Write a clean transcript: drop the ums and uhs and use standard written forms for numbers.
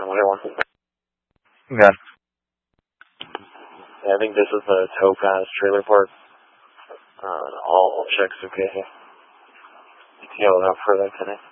911. Good. Yeah, I think this is the Topaz Trailer Park. All checks okay. ETL out for that today.